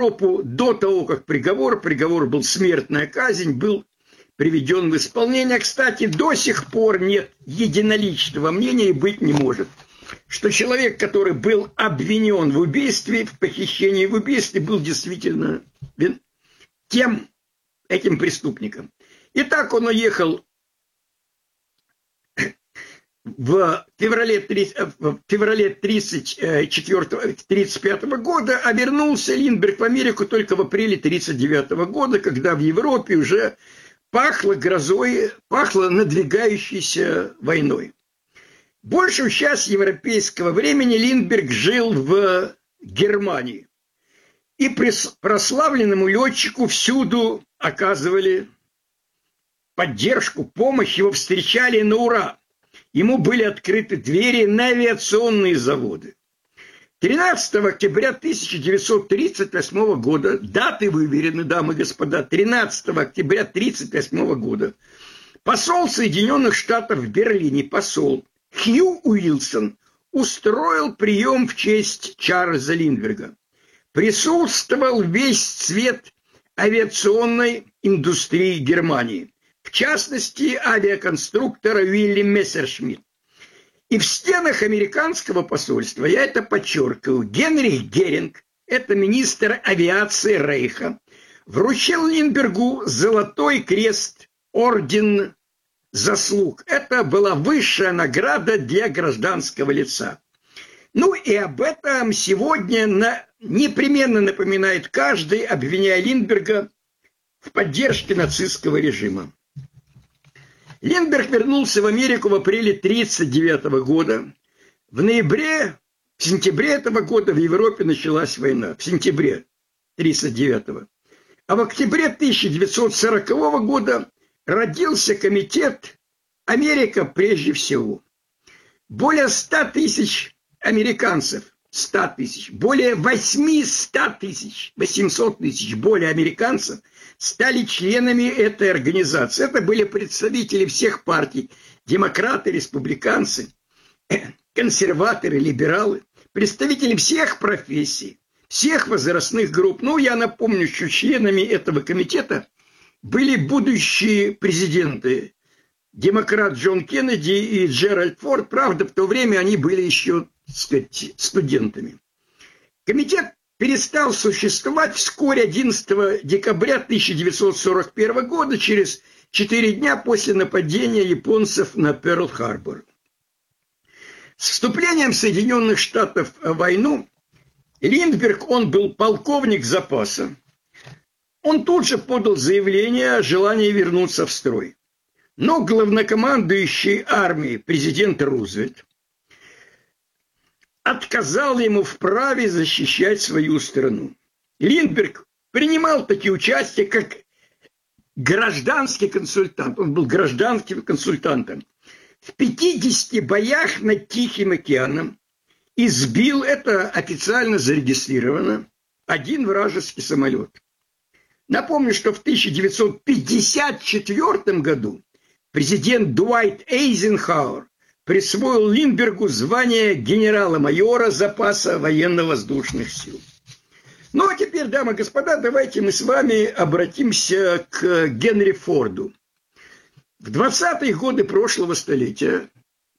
Европу до того, как приговор был смертная казнь, был приведен в исполнение. Кстати, до сих пор нет единоличного мнения и быть не может, что человек, который был обвинен в убийстве, в похищении, в убийстве, был действительно этим преступником. И так он уехал в феврале 1935 года, а вернулся Линдберг в Америку только в апреле 1939 года, когда в Европе уже пахло грозой, пахло надвигающейся войной. Большую часть европейского времени Линдберг жил в Германии. И прославленному летчику всюду оказывали поддержку, помощь, его встречали на ура. Ему были открыты двери на авиационные заводы. 13 октября 1938 года, даты выверены, дамы и господа, 13 октября 1938 года, посол Соединенных Штатов в Берлине, посол Хью Уилсон, устроил прием в честь Чарльза Линдберга. Присутствовал весь цвет авиационной индустрии Германии, в частности, авиаконструктора Уилли Мессершмитт. И в стенах американского посольства, я это подчеркиваю, Генрих Геринг, это министр авиации Рейха, вручил Линдбергу золотой крест, орден заслуг. Это была высшая награда для гражданского лица. Ну и об этом сегодня непременно напоминает каждый, обвиняя Линдберга в поддержке нацистского режима. Линдберг вернулся в Америку в апреле 1939 года. В сентябре этого года в Европе началась война. В сентябре 1939. А в октябре 1940 года родился комитет «Америка прежде всего». Более 100 тысяч американцев, 100 тысяч, более 800 тысяч, 800 тысяч более американцев стали членами этой организации. Это были представители всех партий, демократы, республиканцы, консерваторы, либералы, представители всех профессий, всех возрастных групп. Ну, я напомню, что членами этого комитета были будущие президенты, демократ Джон Кеннеди и Джеральд Форд. Правда, в то время они были еще, так сказать, студентами. Комитет перестал существовать вскоре 11 декабря 1941 года, через 4 дня после нападения японцев на Перл-Харбор. С вступлением Соединенных Штатов в войну Линдберг, он был полковник запаса, он тут же подал заявление о желании вернуться в строй. Но главнокомандующий армией президент Рузвельт отказал ему в праве защищать свою страну. Линдберг принимал такие участия, как гражданский консультант. Он был гражданским консультантом. В 50 боях над Тихим океаном и сбил, это официально зарегистрировано, один вражеский самолет. Напомню, что в 1954 году президент Дуайт Эйзенхауэр присвоил Линдбергу звание генерала-майора запаса военно-воздушных сил. Ну, а теперь, дамы и господа, давайте мы с вами обратимся к Генри Форду. В 20-е годы прошлого столетия,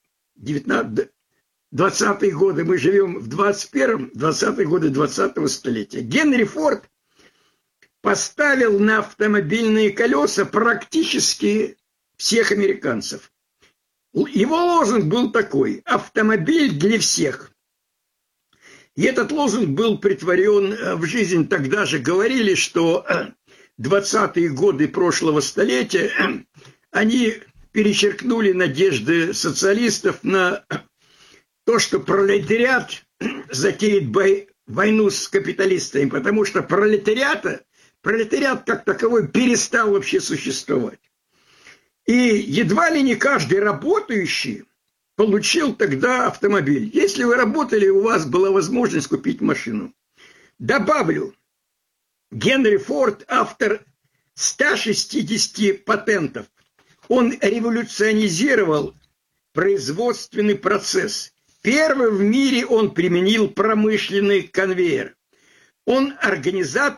20-е годы, мы живем в 21-м, 20-е годы 20-го столетия, Генри Форд поставил на автомобильные колеса практически всех американцев. Его лозунг был такой: «Автомобиль для всех». И этот лозунг был претворен в жизнь. Тогда же говорили, что 20-е годы прошлого столетия, они перечеркнули надежды социалистов на то, что пролетариат затеет войну с капиталистами, потому что пролетариат как таковой перестал вообще существовать. И едва ли не каждый работающий получил тогда автомобиль. Если вы работали, у вас была возможность купить машину. Добавлю, Генри Форд – автор 160 патентов. Он революционизировал производственный процесс. Первый в мире он применил промышленный конвейер. Он организатор